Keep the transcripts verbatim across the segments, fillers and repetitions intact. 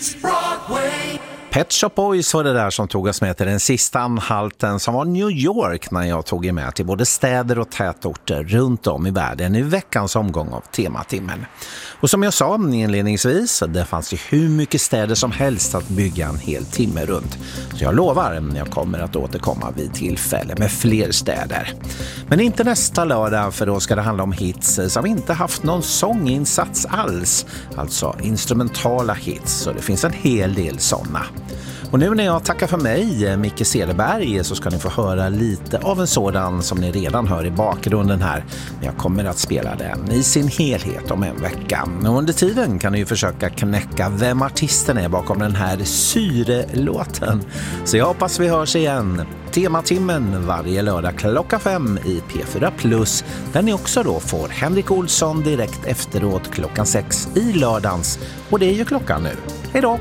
Pet Shop Boys var det där som tog oss med till den sista anhalten som var New York när jag tog er med till både städer och tätorter runt om i världen i veckans omgång av Tematimmen. Och som jag sa inledningsvis, det fanns ju hur mycket städer som helst att bygga en hel timme runt. Så jag lovar, jag kommer att återkomma vid tillfälle med fler städer. Men inte nästa lördag, för då ska det handla om hits som inte haft någon sånginsats alls. Alltså instrumentala hits, så det finns en hel del sådana. Och nu när jag tackar för mig, Micke Cederberg, så ska ni få höra lite av en sådan som ni redan hör i bakgrunden här. Jag kommer att spela den i sin helhet om en vecka. Och under tiden kan ni ju försöka knäcka vem artisten är bakom den här syrelåten. Så jag hoppas vi hörs igen. Tematimmen varje lördag klockan fem i P fyra Plus. Där ni också då får Henrik Olsson direkt efteråt klockan sex i lördagens. Och det är ju klockan nu. Hej då!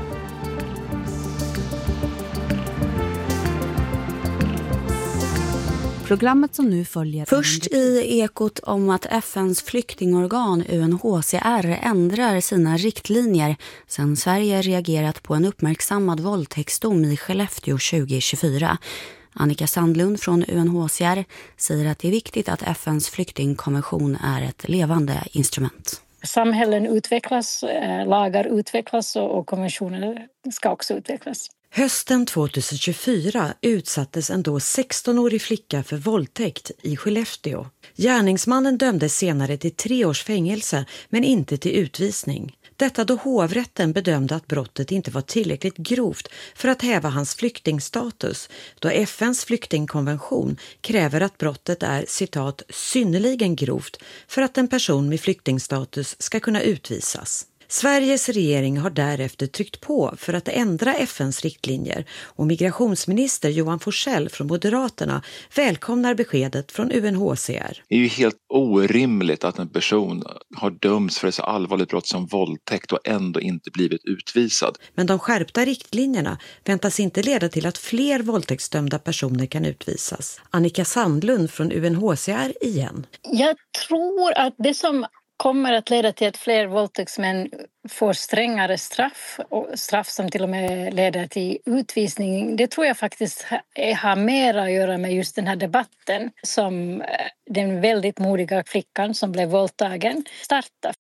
Programmet som nu följer. Först i ekot om att F N:s flyktingorgan U N H C R ändrar sina riktlinjer sedan Sverige reagerat på en uppmärksammad våldtäktsdom i Skellefteå tjugo tjugofyra. Annika Sandlund från U N H C R säger att det är viktigt att F N:s flyktingkonvention är ett levande instrument. Samhällen utvecklas, lagar utvecklas och konventioner ska också utvecklas. Hösten tjugohundratjugofyra utsattes en då sexton-årig flicka för våldtäkt i Skellefteå. Gärningsmannen dömdes senare till tre års fängelse men inte till utvisning. Detta då hovrätten bedömde att brottet inte var tillräckligt grovt för att häva hans flyktingstatus, då F N:s flyktingkonvention kräver att brottet är citat synnerligen grovt för att en person med flyktingstatus ska kunna utvisas. Sveriges regering har därefter tryckt på för att ändra F N:s riktlinjer och migrationsminister Johan Forssell från Moderaterna välkomnar beskedet från U N H C R. Det är ju helt orimligt att en person har dömts för ett så allvarligt brott som våldtäkt och ändå inte blivit utvisad. Men de skärpta riktlinjerna väntas inte leda till att fler våldtäktsdömda personer kan utvisas. Annika Sandlund från U N H C R igen. Jag tror att det som kommer att leda till att fler våldtäktsmän får strängare straff och straff som till och med leder till utvisning. Det tror jag faktiskt har mer att göra med just den här debatten som den väldigt modiga flickan som blev våldtagen startade.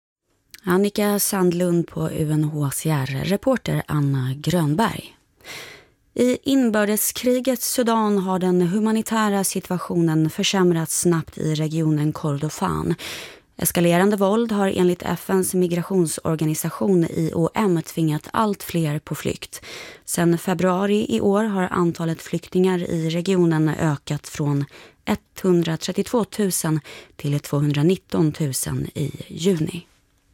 Annika Sandlund på U N H C R, reporter Anna Grönberg. I inbördeskrigets Sudan har den humanitära situationen försämrats snabbt i regionen Kordofan. Eskalerande våld har enligt F N:s migrationsorganisation I O M tvingat allt fler på flykt. Sedan februari i år har antalet flyktingar i regionen ökat från etthundratrettiotvå tusen till tvåhundranitton tusen i juni.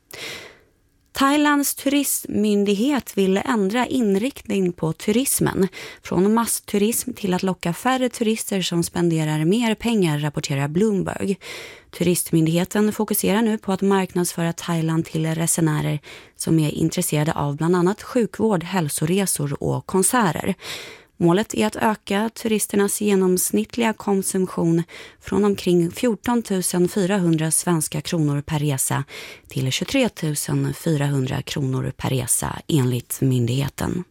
Thailands turistmyndighet vill ändra inriktning på turismen från massturism till att locka färre turister som spenderar mer pengar, rapporterar Bloomberg. Turistmyndigheten fokuserar nu på att marknadsföra Thailand till resenärer som är intresserade av bland annat sjukvård, hälsoresor och konserter. Målet är att öka turisternas genomsnittliga konsumtion från omkring fjorton tusen fyrahundra svenska kronor per resa till tjugotre tusen fyrahundra kronor per resa enligt myndigheten.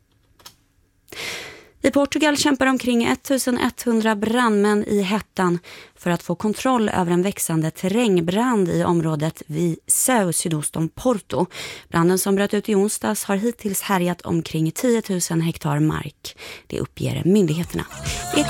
I Portugal kämpar omkring ettusenetthundra brandmän i hettan för att få kontroll över en växande terrängbrand i området Viseu sydost om Porto. Branden som bröt ut i onsdags har hittills härjat omkring tio tusen hektar mark. Det uppger myndigheterna.